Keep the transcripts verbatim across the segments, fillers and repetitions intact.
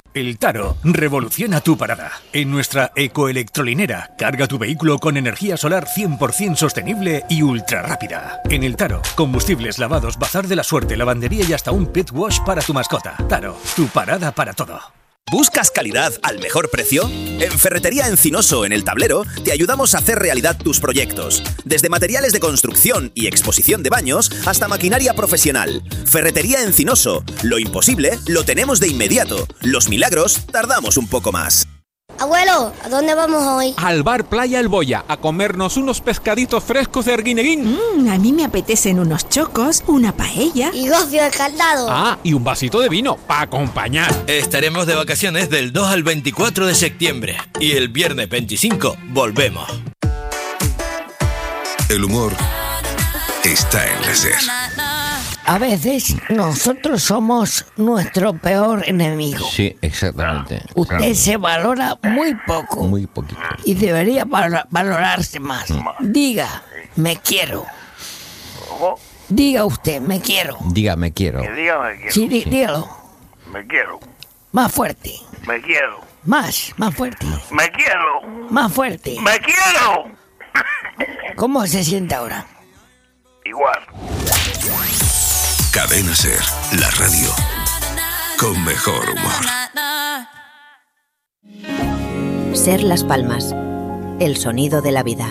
El Taro revoluciona tu parada. En nuestra ecoelectrolinera, carga tu vehículo con energía solar cien por ciento sostenible y ultra rápida. En El Taro, combustibles, lavados, bazar de la suerte, lavandería y hasta un pet wash para tu mascota. Taro, tu parada para todo. ¿Buscas calidad al mejor precio? En Ferretería Encinoso, en El Tablero, te ayudamos a hacer realidad tus proyectos. Desde materiales de construcción y exposición de baños hasta maquinaria profesional. Ferretería Encinoso. Lo imposible lo tenemos de inmediato. Los milagros tardamos un poco más. Abuelo, ¿a dónde vamos hoy? Al bar Playa El Boya, a comernos unos pescaditos frescos de Arguineguín. Mm, a mí me apetecen unos chocos, una paella. Y gofio escaldado. Ah, y un vasito de vino, para acompañar. Estaremos de vacaciones del dos al veinticuatro de septiembre. Y el viernes veinticinco volvemos. El humor está en la SER. A veces nosotros somos nuestro peor enemigo. Sí, exactamente. Usted claro. se valora muy poco. Muy poquito. Y debería valor- valorarse más. Mm. Diga, me quiero. Diga usted, me quiero. Diga, me quiero. Que diga me quiero. Sí, dí- sí. dígalo. Me quiero. Más fuerte. Me quiero. Más, más fuerte. Me quiero. Más fuerte. Me quiero. ¿Cómo se siente ahora? Igual. Cadena SER, la radio con mejor humor. SER Las Palmas, el sonido de la vida.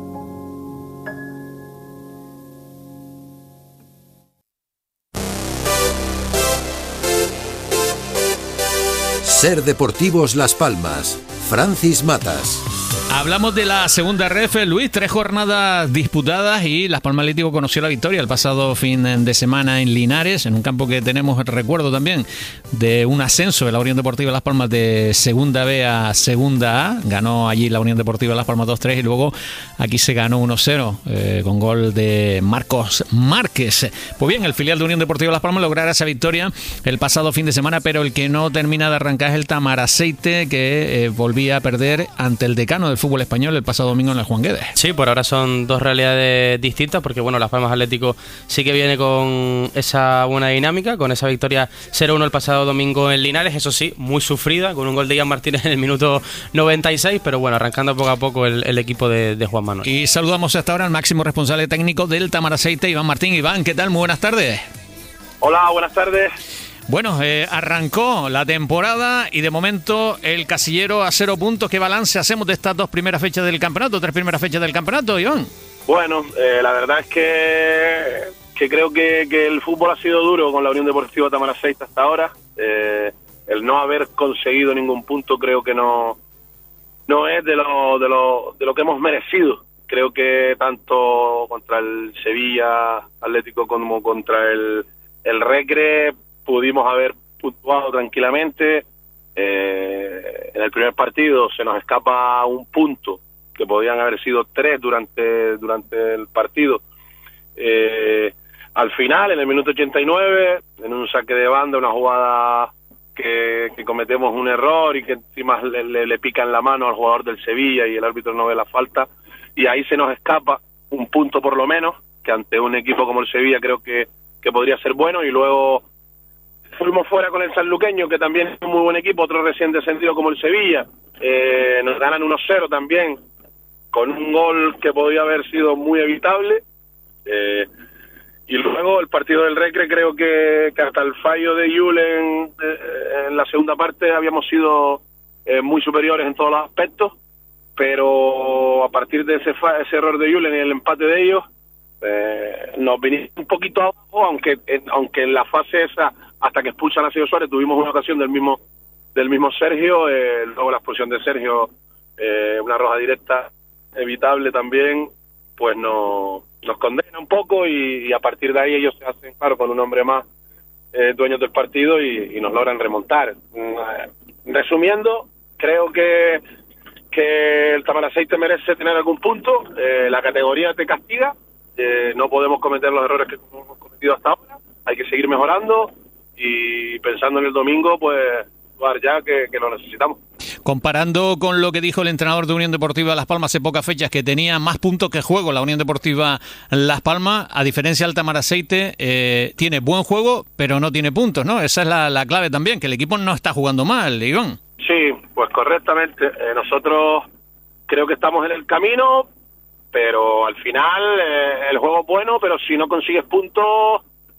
SER Deportivos Las Palmas, Francis Matas. Hablamos de la segunda ref, Luis, tres jornadas disputadas y Las Palmas Atlético conoció la victoria el pasado fin de semana en Linares, en un campo que tenemos el recuerdo también de un ascenso de la Unión Deportiva Las Palmas de segunda B a segunda A. Ganó allí la Unión Deportiva Las Palmas dos tres y luego aquí se ganó uno cero eh, con gol de Marcos Márquez. Pues bien, el filial de Unión Deportiva Las Palmas logrará esa victoria el pasado fin de semana, pero el que no termina de arrancar es el Tamaraceite, que eh, volvía a perder ante el decano del fútbol español el pasado domingo en el Juan Guedes. Sí, por ahora son dos realidades distintas, porque bueno, Las Palmas Atlético sí que viene con esa buena dinámica, con esa victoria cero uno el pasado domingo en Linares, eso sí, muy sufrida, con un gol de Ian Martínez en el minuto noventa y seis, pero bueno, arrancando poco a poco el, el equipo de, de Juan Manuel. Y saludamos hasta ahora al máximo responsable técnico del Tamaraceite, Iván Martín. Iván, ¿qué tal? Muy buenas tardes. Hola, buenas tardes. Bueno, eh, arrancó la temporada y de momento el casillero a cero puntos. ¿Qué balance hacemos de estas dos primeras fechas del campeonato, tres primeras fechas del campeonato, Iván? Bueno, eh, la verdad es que, que creo que, que el fútbol ha sido duro con la Unión Deportiva Tamaraceite hasta ahora. Eh, el no haber conseguido ningún punto creo que no, no es de lo, de, lo, de lo que hemos merecido. Creo que tanto contra el Sevilla Atlético como contra el, el Recre pudimos haber puntuado tranquilamente. Eh, en el primer partido se nos escapa un punto, que podían haber sido tres durante, durante el partido. Eh, al final, en el minuto ochenta y nueve, en un saque de banda, una jugada que, que cometemos un error y que encima le, le, le pican la mano al jugador del Sevilla y el árbitro no ve la falta, y ahí se nos escapa un punto por lo menos, que ante un equipo como el Sevilla creo que, que podría ser bueno. Y luego fuimos fuera con el sanluqueño, que también es un muy buen equipo, otro recién descendido como el Sevilla. Eh, nos ganan uno cero también, con un gol que podía haber sido muy evitable. Eh, y luego el partido del Recre, creo que, que hasta el fallo de Julen eh, en la segunda parte habíamos sido eh, muy superiores en todos los aspectos, pero a partir de ese, fa- ese error de Julen y el empate de ellos, eh, nos vinimos un poquito abajo, aunque, aunque en la fase esa, hasta que expulsan a Sergio Suárez, tuvimos una ocasión del mismo del mismo Sergio, eh, luego la expulsión de Sergio, eh, una roja directa evitable también, pues no, nos condena un poco, y, y a partir de ahí ellos se hacen, claro, con un hombre más eh, dueños del partido, y, y nos logran remontar. Mm, resumiendo, creo que que el Tamaraceite merece tener algún punto. Eh, la categoría te castiga, eh, no podemos cometer los errores que hemos cometido hasta ahora, hay que seguir mejorando y pensando en el domingo, pues jugar ya que, que lo necesitamos. Comparando con lo que dijo el entrenador de Unión Deportiva Las Palmas hace pocas fechas, que tenía más puntos que juego la Unión Deportiva Las Palmas, a diferencia del Tamaraceite, eh, tiene buen juego, pero no tiene puntos, ¿no? Esa es la, la clave también, que el equipo no está jugando mal, Iván. Sí, pues correctamente. Eh, nosotros creo que estamos en el camino, pero al final eh, el juego es bueno, pero si no consigues puntos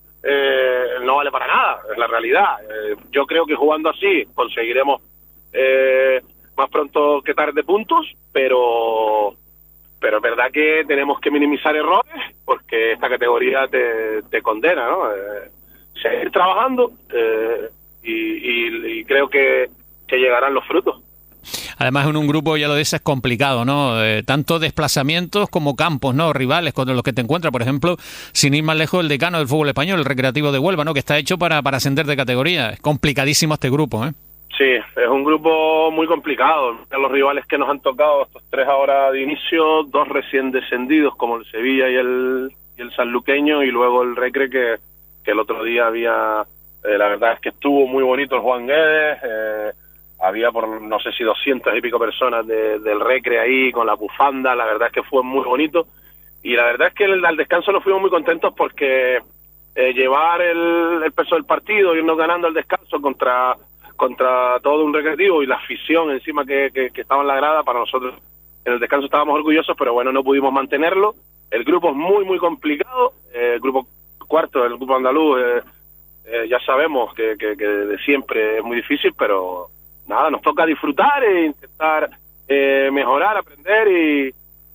eh, no vale para nada, es la realidad. Eh, yo creo que jugando así conseguiremos eh, más pronto que tarde puntos, pero pero es verdad que tenemos que minimizar errores porque esta categoría te, te condena, ¿no? Eh, seguir trabajando eh, y, y, y creo que, que llegarán los frutos. Además, en un grupo, ya lo dices, es complicado, ¿no? Eh, tanto desplazamientos como campos, ¿no? Rivales con los que te encuentras. Por ejemplo, sin ir más lejos, el decano del fútbol español, el Recreativo de Huelva, ¿no? Que está hecho para, para ascender de categoría. Es complicadísimo este grupo, ¿eh? Sí, es un grupo muy complicado. Los rivales que nos han tocado, estos tres ahora de inicio, dos recién descendidos, como el Sevilla y el, y el sanluqueño, y luego el Recre, que, que el otro día había... Eh, la verdad es que estuvo muy bonito el Juan Guedes, eh, había por no sé si doscientas y pico personas de, del Recre ahí con la bufanda, la verdad es que fue muy bonito, y la verdad es que el, al descanso nos fuimos muy contentos porque eh, llevar el, el peso del partido, irnos ganando el descanso contra contra todo un recreativo y la afición encima que, que, que estaba en la grada, para nosotros en el descanso estábamos orgullosos, pero bueno, no pudimos mantenerlo. El grupo es muy muy complicado, eh, el grupo cuarto, el grupo andaluz, eh, eh, ya sabemos que, que, que de siempre es muy difícil, pero nada, nos toca disfrutar e intentar eh, mejorar, aprender y,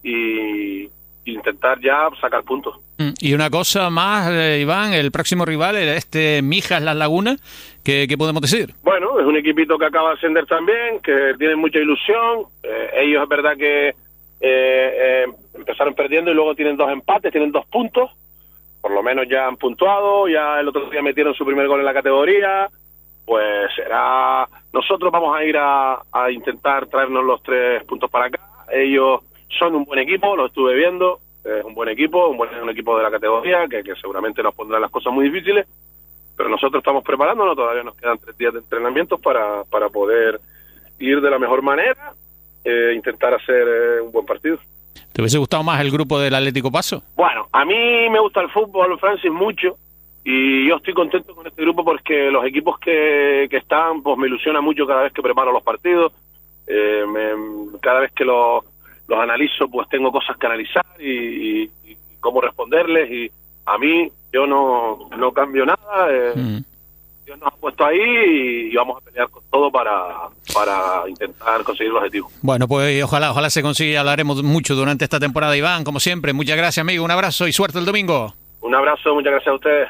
y, y intentar ya sacar puntos. Y una cosa más, eh, Iván, el próximo rival, este Mijas Las Lagunas, ¿qué, ¿qué podemos decir? Bueno, es un equipito que acaba de ascender también, que tiene mucha ilusión. Eh, ellos es verdad que eh, eh, empezaron perdiendo y luego tienen dos empates, tienen dos puntos. Por lo menos ya han puntuado, ya el otro día metieron su primer gol en la categoría. Pues será... Nosotros vamos a ir a, a intentar traernos los tres puntos para acá. Ellos son un buen equipo, lo estuve viendo. Es un buen equipo, un buen un equipo de la categoría que, que seguramente nos pondrá las cosas muy difíciles, pero nosotros estamos preparándonos, todavía nos quedan tres días de entrenamientos para, para poder ir de la mejor manera, eh, intentar hacer eh, un buen partido. ¿Te hubiese gustado más el grupo del Atlético Paso? Bueno, a mí me gusta el fútbol, Francis, mucho, y yo estoy contento con este grupo porque los equipos que, que están, pues me ilusiona mucho cada vez que preparo los partidos, eh, me, cada vez que los los analizo, pues tengo cosas que analizar y, y, y cómo responderles, y a mí yo no, no cambio nada, eh, mm. Dios nos ha puesto ahí y vamos a pelear con todo para, para intentar conseguir el objetivo. Bueno, pues ojalá, ojalá se consiga, hablaremos mucho durante esta temporada, Iván, como siempre. Muchas gracias, amigo, un abrazo y suerte el domingo. Un abrazo, muchas gracias a ustedes.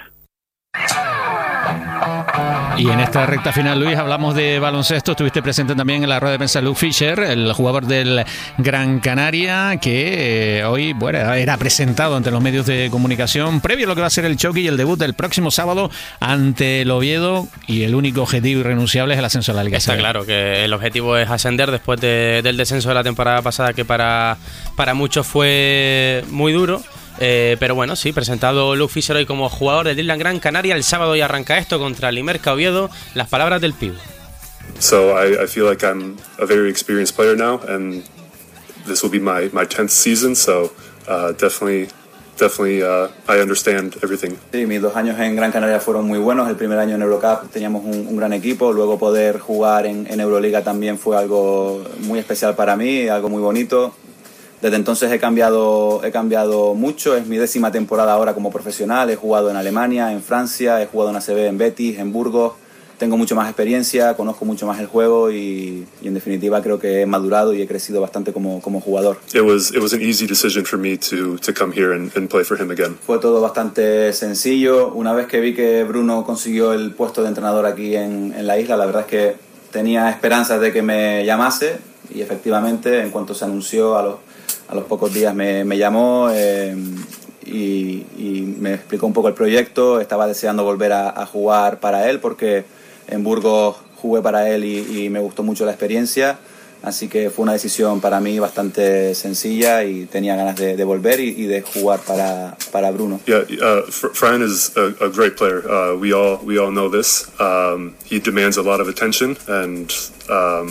Y en esta recta final, Luis, hablamos de baloncesto. Estuviste presente también en la rueda de prensa Luke Fisher, el jugador del Gran Canaria, que eh, hoy bueno, era presentado ante los medios de comunicación previo a lo que va a ser el choque y el debut del próximo sábado ante el Oviedo, y el único objetivo irrenunciable es el ascenso a la Liga. Está claro que el objetivo es ascender después de, del descenso de la temporada pasada, que para, para muchos fue muy duro. Eh, pero bueno, sí, presentado Luke Fisher hoy como jugador del Island Gran Canaria. El sábado y arranca esto contra el Limerca Oviedo. Las palabras del pivo. So I, I feel like I'm a very experienced player now, and this will be my, my tenth season, so uh, definitely, definitely uh, I understand everything. Sí, mis dos años en Gran Canaria fueron muy buenos. El primer año en Eurocup teníamos un, un gran equipo, luego poder jugar en, en Euroliga también fue algo muy especial para mí, algo muy bonito. Desde entonces he cambiado, he cambiado mucho, es mi décima temporada ahora como profesional, he jugado en Alemania, en Francia, he jugado en A C B, en Betis, en Burgos, tengo mucho más experiencia, conozco mucho más el juego y, y en definitiva creo que he madurado y he crecido bastante como, como jugador. It was, it was an easy decision for me to, to come here and, and play for him again. Fue todo bastante sencillo. Una vez que vi que Bruno consiguió el puesto de entrenador aquí en, en la isla, la verdad es que tenía esperanzas de que me llamase y efectivamente en cuanto se anunció a los A los pocos días me, me llamó eh, y, y me explicó un poco el proyecto. Estaba deseando volver a, a jugar para él porque en Burgos jugué para él y, y me gustó mucho la experiencia. Así que fue una decisión para mí bastante sencilla y tenía ganas de, de volver y, y de jugar para, para Bruno. Yeah, uh, Fran is a, a great player. Uh, we all we all know this. Um, he demands a lot of attention and um,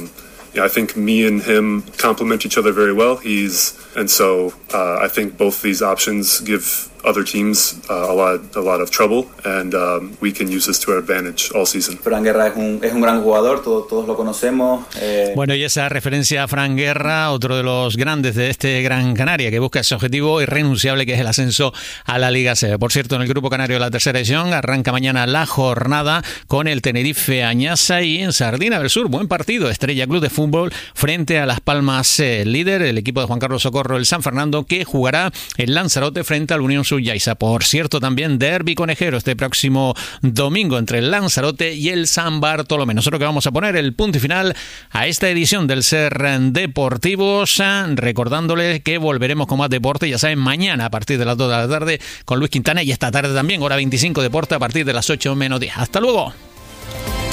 yeah, I think me and him complement each other very well. He's and so uh, I think both these options give other teams uh, a lot a lot of trouble, and um, we can use this to our advantage all season. Fran Guerra es un, es un gran jugador, todos, todos lo conocemos. Eh... Bueno, y esa referencia a Fran Guerra, otro de los grandes de este Gran Canaria, que busca ese objetivo irrenunciable que es el ascenso a la Liga C. Por cierto, en el Grupo Canario de la tercera edición arranca mañana la jornada con el Tenerife Añasa y en Sardina del Sur, buen partido, Estrella Club de Fútbol frente a Las Palmas C. Líder, el equipo de Juan Carlos Socorro, el San Fernando, que jugará en Lanzarote frente al Unión Subyaiza. Por cierto, también derbi conejero este próximo domingo entre el Lanzarote y el San Bartolomé. Nosotros que vamos a poner el punto y final a esta edición del Ser Deportivos, recordándoles que volveremos con más deporte, ya saben, mañana a partir de las dos de la tarde con Luis Quintana y esta tarde también, hora veinticinco deporte a partir de las ocho menos diez. Hasta luego.